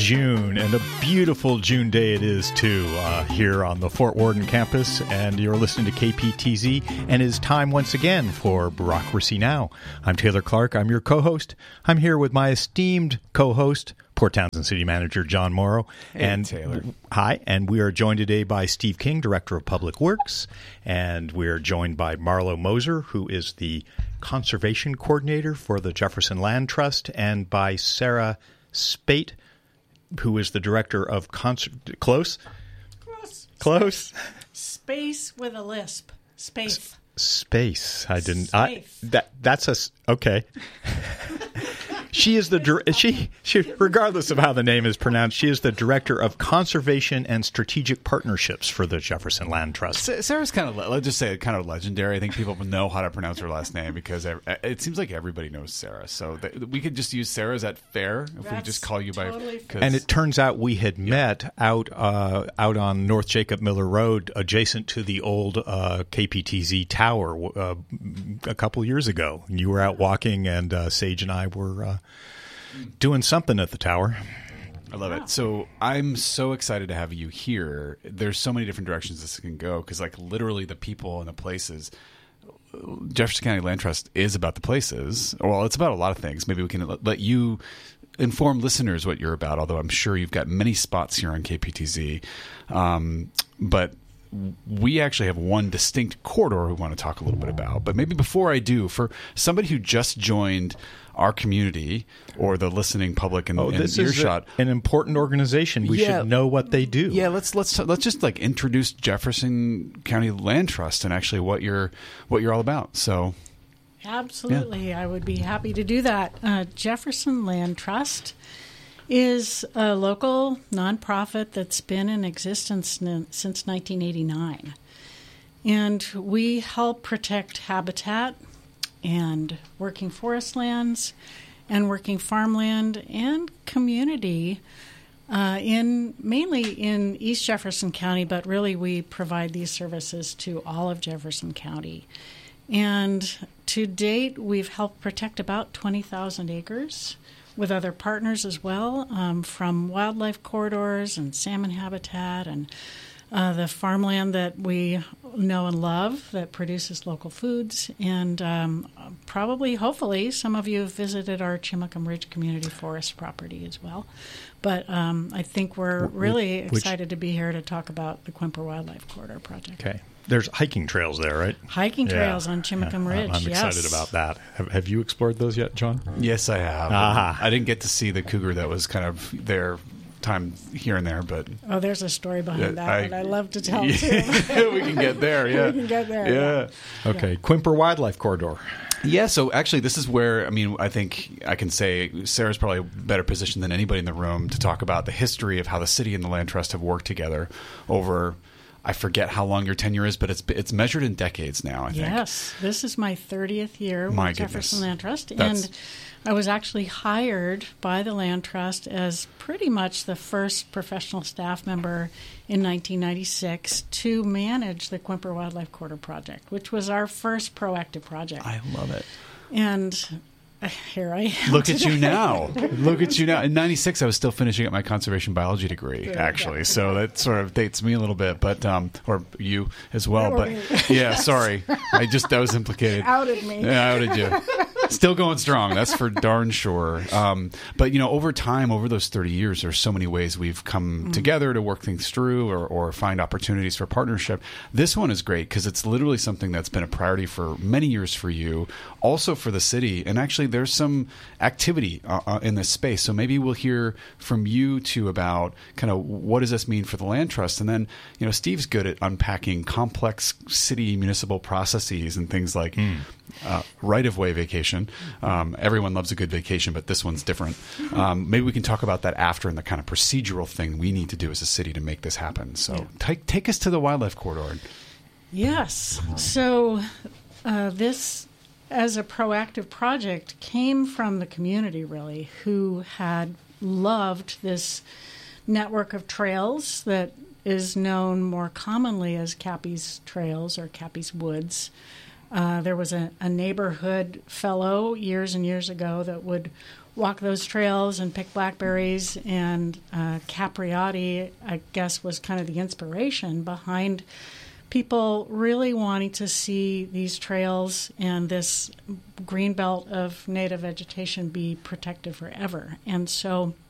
June, and a beautiful June day it is, too, here on the Fort Worden campus. And you're listening to KPTZ, and it is time once again for Bureaucracy Now! I'm Taylor Clark. I'm your co-host. I'm here with my esteemed co-host, Port Townsend City Manager John Morrow. Hey, Taylor. Hi, and we are joined today by Steve King, Director of Public Works, and we are joined by Marlo Moser, who is the Conservation Coordinator for the Jefferson Land Trust, and by Sarah Spate, who is the Director of Close? Space with a lisp. Space. I didn't. Space. That's okay. She is she regardless of how the name is pronounced, she is the Director of Conservation and Strategic Partnerships for the Jefferson Land Trust. Sarah's kind of, let's just say, kind of legendary. I think people know how to pronounce her last name because it seems like everybody knows Sarah. So we could just use Sarah. Is that fair? If we just call you totally by... And it turns out we had met out on North Jacob Miller Road, adjacent to the old KPTZ tower a couple years ago. You were out walking, and Sage and I were doing something at the tower. I love it. So I'm so excited to have you here. There's so many different directions this can go because, like, literally the people and the places. Jefferson County Land Trust is about the places. Well, it's about a lot of things. Maybe we can let you inform listeners what you're about, although I'm sure you've got many spots here on KPTZ. But we actually have one distinct corridor we want to talk a little bit about. But maybe before I do, for somebody who just joined our community or the listening public in this earshot, is an important organization. We should know what they do. Yeah, let's just like introduce Jefferson County Land Trust and actually what you're all about. So, absolutely, yeah. I would be happy to do that. Jefferson Land Trust is a local nonprofit that's been in existence since 1989, and we help protect habitat and working forest lands and working farmland and community mainly in East Jefferson County, but really we provide these services to all of Jefferson County. And to date, we've helped protect about 20,000 acres with other partners as well, from wildlife corridors and salmon habitat and the farmland that we know and love that produces local foods. And probably, hopefully, some of you have visited our Chimacum Ridge Community Forest property as well. But I think we're really excited to be here to talk about the Quimper Wildlife Corridor project. Okay. There's hiking trails there, right? Hiking trails on Chimacum Ridge, I'm excited about that. Have you explored those yet, John? Yes, I have. I didn't get to see the cougar that was kind of there time here and there, but there's a story behind that one I'd love to tell too. We can get there. Yeah, we can get there. Yeah. Okay, Quimper Wildlife Corridor. Yeah, so actually this is where, I think I can say Sarah's probably better positioned than anybody in the room to talk about the history of how the city and the Land Trust have worked together over, I forget how long your tenure is, but it's measured in decades now, I think. Yes, this is my 30th year with Jefferson Land Trust, and I was actually hired by the Land Trust as pretty much the first professional staff member in 1996 to manage the Quimper Wildlife Corridor project, which was our first proactive project. I love it. And here I am. Look at you now. Look at you now. In 96, I was still finishing up my conservation biology degree, actually. So that sort of dates me a little bit, but or you as well. But yeah, sorry. I was implicated. Outed me. Yeah, outed you. Still going strong. That's for darn sure. But, over time, over those 30 years, there's so many ways we've come together to work things through or find opportunities for partnership. This one is great because it's literally something that's been a priority for many years for you, also for the city. And actually, there's some activity in this space. So maybe we'll hear from you, too, about kind of what does this mean for the Land Trust? And then, Steve's good at unpacking complex city municipal processes and things like right-of-way vacation. Everyone loves a good vacation, but this one's different. Maybe we can talk about that after and the kind of procedural thing we need to do as a city to make this happen. So take us to the Wildlife Corridor. Yes. So this, as a proactive project, came from the community, really, who had loved this network of trails that is known more commonly as Cappy's Trails or Cappy's Woods. There was a neighborhood fellow years and years ago that would walk those trails and pick blackberries. And Capriati, I guess, was kind of the inspiration behind people really wanting to see these trails and this green belt of native vegetation be protected forever. And so